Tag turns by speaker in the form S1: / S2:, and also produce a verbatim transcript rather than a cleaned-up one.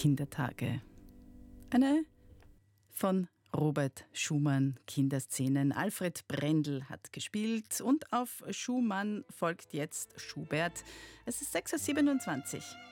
S1: Kindertage. Eine von Robert Schumann Kinderszenen. Alfred Brendel hat gespielt und auf Schumann folgt jetzt Schubert. Es ist sechs Uhr siebenundzwanzig.